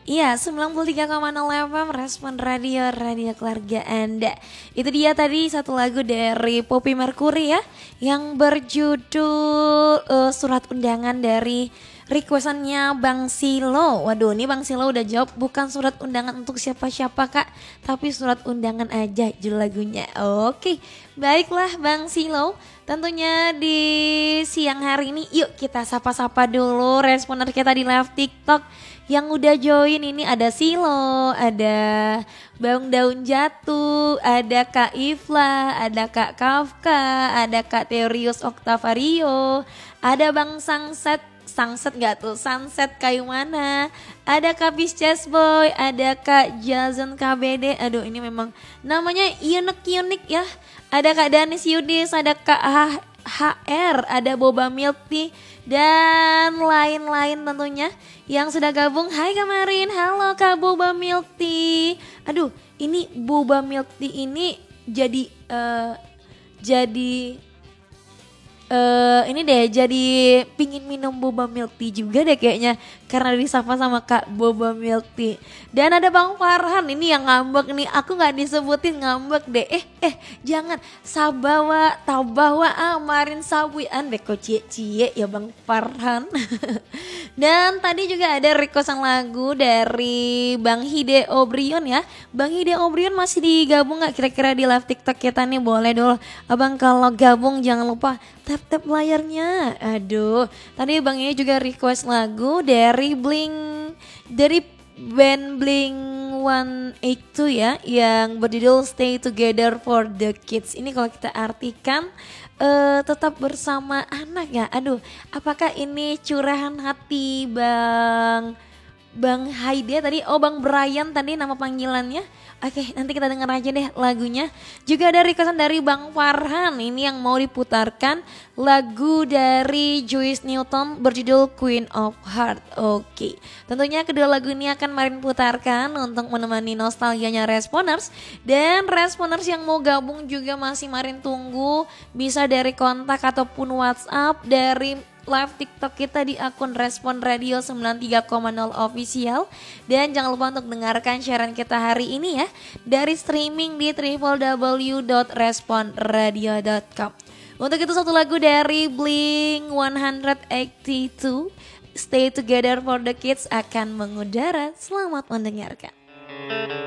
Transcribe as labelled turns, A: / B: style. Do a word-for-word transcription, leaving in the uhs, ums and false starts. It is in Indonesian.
A: Iya, sembilan puluh tiga koma nol F M Respon Radio, radio keluarga Anda. Itu dia tadi satu lagu dari Poppy Mercury ya, yang berjudul uh, Surat Undangan dari requestannya Bang Silo. Waduh, ini Bang Silo udah jawab, bukan surat undangan untuk siapa-siapa kak, tapi surat undangan aja judul lagunya. Oke, baiklah Bang Silo. Tentunya di siang hari ini yuk kita sapa-sapa dulu responer kita di live TikTok yang udah join. Ini ada Silo, ada Bang Daun Jatuh, ada Kak Ifla, ada Kak Kafka, ada Kak Terius Oktavario, ada Bang Sangset. Sunset gak tuh? Sunset kayu mana? Ada Kak Pisces Boy, ada Kak Jason K B D. Aduh ini memang namanya unik-unik ya. Ada Kak Danis Yudis, ada Kak H R, ada Boba Milk Tea, dan lain-lain tentunya yang sudah gabung. Hai kemarin, halo Kak Boba Milk Tea. Aduh ini Boba Milk Tea ini jadi uh, jadi Uh, ini deh jadi pingin minum boba milk tea juga deh kayaknya karena disapa sama Kak Boba Milk Tea. Dan ada Bang Farhan ini yang ngambek nih, aku nggak disebutin ngambek deh. Eh eh jangan sabawa tabawa amarin sawian beko cie cie ya Bang Farhan. Dan tadi juga ada requestan lagu dari Bang Hide Obrion ya. Bang Hide Obrion masih digabung nggak kira-kira di live TikTok kita nih? Boleh dulu abang kalau gabung jangan lupa tap-tap layarnya. Aduh, tadi Bang ini juga request lagu dari Blink, dari band Blink one eighty-two ya, yang berjudul Stay Together for the Kids. Ini kalau kita artikan uh, tetap bersama anak ya. Aduh, apakah ini curahan hati Bang Bang Haide tadi? Oh Bang Brian tadi nama panggilannya. Oke, nanti kita dengar aja deh lagunya. Juga ada requestan dari Bang Farhan ini yang mau diputarkan lagu dari Joyce Newton berjudul Queen of Heart. Oke, tentunya kedua lagu ini akan Marin putarkan untuk menemani nostalgianya Responers. Dan Responers yang mau gabung juga masih Marin tunggu, bisa dari kontak ataupun WhatsApp dari live TikTok kita di akun Respon Radio sembilan tiga koma nol Official. Dan jangan lupa untuk dengarkan siaran kita hari ini ya dari streaming di w w w dot respon radio dot com. Untuk itu satu lagu dari Blink one eighty-two, Stay Together for the Kids akan mengudara. Selamat mendengarkan.